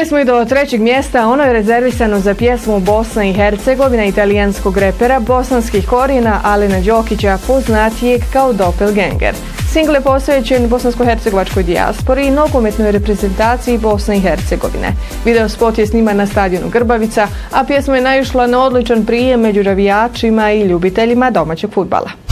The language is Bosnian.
Stigli smo i do trećeg mjesta, ono je rezervisano za pjesmu Bosna i Hercegovina italijanskog repera bosanskih korijena Alena Đokića, poznatijeg kao Doppelganger. Single je posvećen bosansko-hercegovačkoj dijaspori i nogometnoj reprezentaciji Bosne i Hercegovine. Video spot je sniman na stadionu Grbavica, a pjesma je naišla na odličan prijem među navijačima i ljubiteljima domaćeg fudbala.